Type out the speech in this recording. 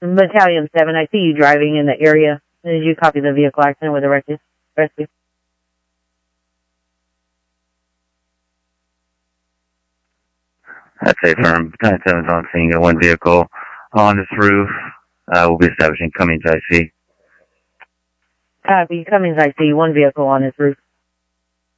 Battalion 7, I see you driving in the area. Did you copy the vehicle accident with a rescue? That's a firm. Battalion 7's on scene. Got one vehicle on this roof. We'll be establishing Cummings IC. Copy, Cummings IC, one vehicle on this roof.